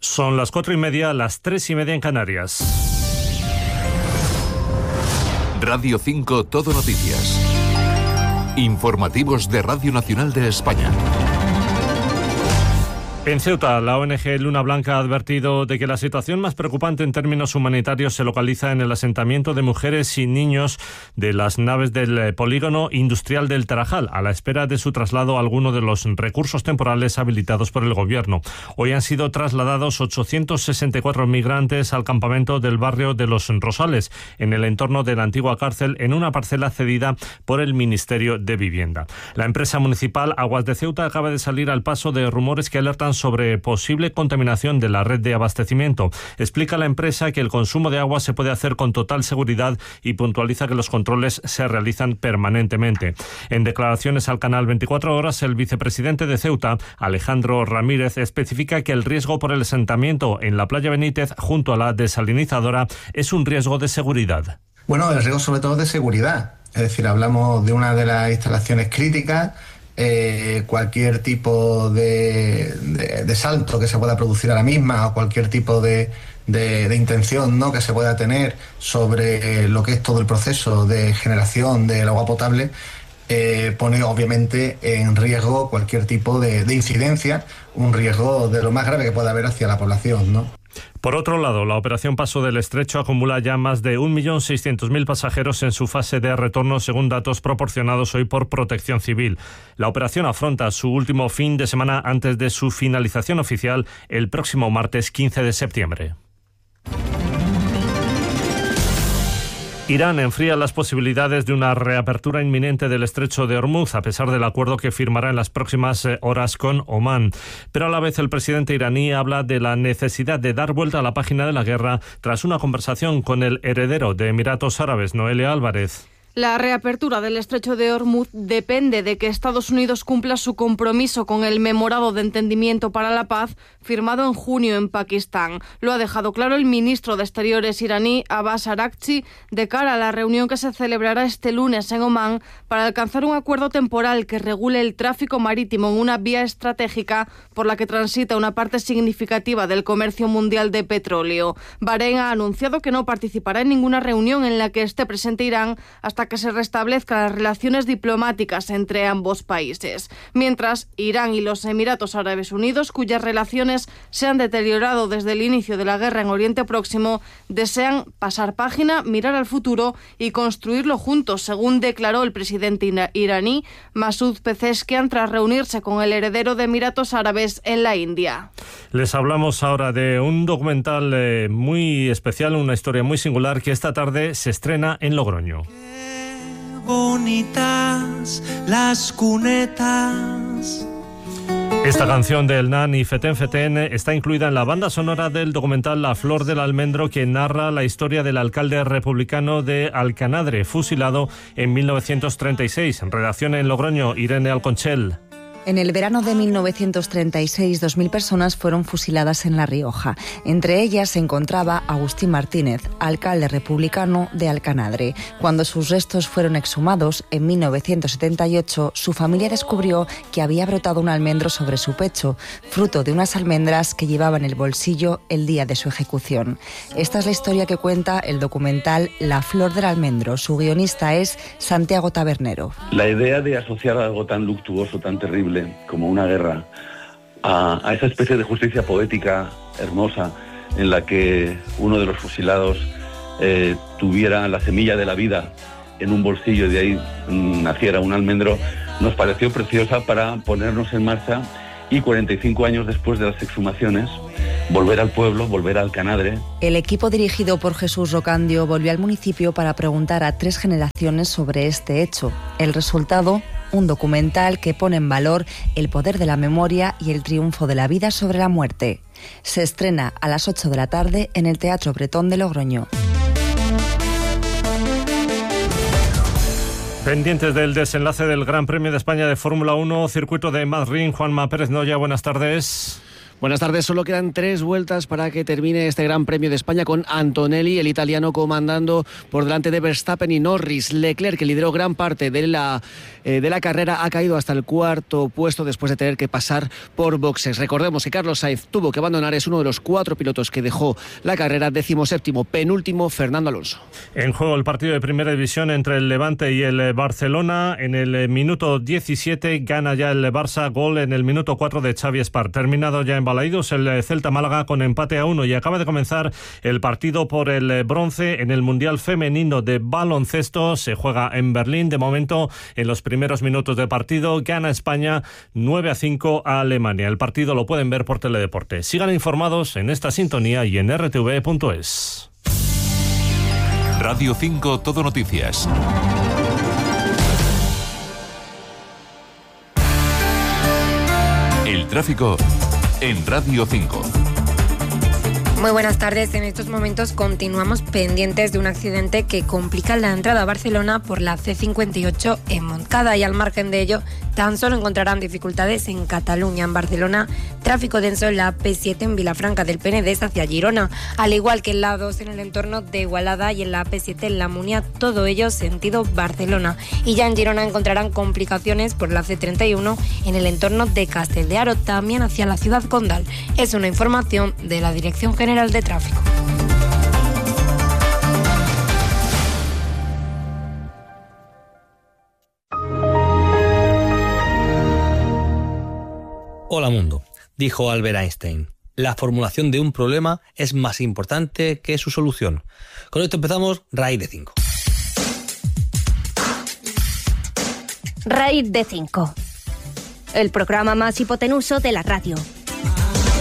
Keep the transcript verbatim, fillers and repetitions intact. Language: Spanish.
Son las cuatro y media, las tres y media en Canarias. Radio cinco Todo Noticias. Informativos de Radio Nacional de España. En Ceuta, la O N G Luna Blanca ha advertido de que la situación más preocupante en términos humanitarios se localiza en el asentamiento de mujeres y niños de las naves del polígono industrial del Tarajal, a la espera de su traslado a alguno de los recursos temporales habilitados por el gobierno. Hoy han sido trasladados ochocientos sesenta y cuatro migrantes al campamento del barrio de Los Rosales, en el entorno de la antigua cárcel, en una parcela cedida por el Ministerio de Vivienda. La empresa municipal Aguas de Ceuta acaba de salir al paso de rumores que alertan sobre posible contaminación de la red de abastecimiento. Explica la empresa que el consumo de agua se puede hacer con total seguridad y puntualiza que los controles se realizan permanentemente. En declaraciones al canal veinticuatro horas, el vicepresidente de Ceuta, Alejandro Ramírez, especifica que el riesgo por el asentamiento en la playa Benítez junto a la desalinizadora es un riesgo de seguridad. Bueno, el riesgo sobre todo de seguridad. Es decir, hablamos de una de las instalaciones críticas. Eh, cualquier tipo de, de, de salto que se pueda producir a la misma o cualquier tipo de, de, de intención, ¿no?, que se pueda tener sobre eh, lo que es todo el proceso de generación del agua potable, eh, pone obviamente en riesgo cualquier tipo de, de incidencia, un riesgo de lo más grave que pueda haber hacia la población, ¿no? Por otro lado, la operación Paso del Estrecho acumula ya más de un millón seiscientos mil pasajeros en su fase de retorno, según datos proporcionados hoy por Protección Civil. La operación afronta su último fin de semana antes de su finalización oficial el próximo martes quince de septiembre. Irán enfría las posibilidades de una reapertura inminente del estrecho de Hormuz, a pesar del acuerdo que firmará en las próximas horas con Omán. Pero a la vez el presidente iraní habla de la necesidad de dar vuelta a la página de la guerra tras una conversación con el heredero de Emiratos Árabes, Noelia Álvarez. La reapertura del estrecho de Hormuz depende de que Estados Unidos cumpla su compromiso con el Memorando de Entendimiento para la Paz firmado en junio en Pakistán. Lo ha dejado claro el ministro de Exteriores iraní, Abbas Araghchi, de cara a la reunión que se celebrará este lunes en Omán para alcanzar un acuerdo temporal que regule el tráfico marítimo en una vía estratégica por la que transita una parte significativa del comercio mundial de petróleo. Bahrein ha anunciado que no participará en ninguna reunión en la que esté presente Irán hasta que se restablezcan las relaciones diplomáticas entre ambos países. Mientras, Irán y los Emiratos Árabes Unidos, cuyas relaciones se han deteriorado desde el inicio de la guerra en Oriente Próximo, desean pasar página, mirar al futuro y construirlo juntos, según declaró el presidente iraní Masoud Pezeshkian tras reunirse con el heredero de Emiratos Árabes en la India. Les hablamos ahora de un documental eh, muy especial, una historia muy singular que esta tarde se estrena en Logroño. Bonitas las cunetas. Esta canción de El Nan y Feten Feten está incluida en la banda sonora del documental La Flor del Almendro, que narra la historia del alcalde republicano de Alcanadre, fusilado en mil novecientos treinta y seis. Redacción en Logroño, Irene Alconchel. En el verano de mil novecientos treinta y seis, dos mil personas fueron fusiladas en La Rioja. Entre ellas se encontraba Agustín Martínez, alcalde republicano de Alcanadre. Cuando sus restos fueron exhumados, en mil novecientos setenta y ocho, su familia descubrió que había brotado un almendro sobre su pecho, fruto de unas almendras que llevaba en el bolsillo el día de su ejecución. Esta es la historia que cuenta el documental La Flor del Almendro. Su guionista es Santiago Tabernero. La idea de asociar algo tan luctuoso, tan terrible como una guerra a, a esa especie de justicia poética hermosa en la que uno de los fusilados eh, tuviera la semilla de la vida en un bolsillo y de ahí mm, naciera un almendro, nos pareció preciosa para ponernos en marcha y cuarenta y cinco años después de las exhumaciones volver al pueblo, volver a Alcanadre. El equipo dirigido por Jesús Rocandio volvió al municipio para preguntar a tres generaciones sobre este hecho. El resultado, un documental que pone en valor el poder de la memoria y el triunfo de la vida sobre la muerte. Se estrena a las ocho de la tarde en el Teatro Bretón de Logroño. Pendientes del desenlace del Gran Premio de España de Fórmula uno, circuito de Madrid, Juanma Pérez Noya, buenas tardes. Buenas tardes. Solo quedan tres vueltas para que termine este Gran Premio de España con Antonelli, el italiano, comandando por delante de Verstappen y Norris. Leclerc, que lideró gran parte de la, eh, de la carrera, ha caído hasta el cuarto puesto después de tener que pasar por boxes. Recordemos que Carlos Sainz tuvo que abandonar, es uno de los cuatro pilotos que dejó la carrera. Decimoséptimo, penúltimo, Fernando Alonso. En juego el partido de primera división entre el Levante y el Barcelona. En el minuto diecisiete gana ya el Barça, gol en el minuto cuatro de Xavi Espart. Terminado ya en Balaídos el Celta Málaga con empate a uno, y acaba de comenzar el partido por el bronce en el Mundial Femenino de Baloncesto. Se juega en Berlín. De momento, en los primeros minutos de partido, gana España nueve a cinco a Alemania. El partido lo pueden ver por Teledeporte. Sigan informados en esta sintonía y en r t v punto es. Radio cinco Todo Noticias. El tráfico en Radio cinco. Muy buenas tardes. En estos momentos continuamos pendientes de un accidente que complica la entrada a Barcelona por la ce cincuenta y ocho en Montcada, y al margen de ello tan solo encontrarán dificultades en Cataluña. En Barcelona, tráfico denso en la A P siete en Vilafranca del Penedès hacia Girona, al igual que en la A dos en el entorno de Igualada y en la A P siete en La Munia, todo ello sentido Barcelona. Y ya en Girona encontrarán complicaciones por la ce treinta y uno en el entorno de Castel de Aro, también hacia la ciudad condal. Es una información de la Dirección General de Tráfico. Hola mundo, dijo Albert Einstein. La formulación de un problema es más importante que su solución. Con esto empezamos Raíz de cinco. Raíz de cinco. El programa más hipotenuso de la radio.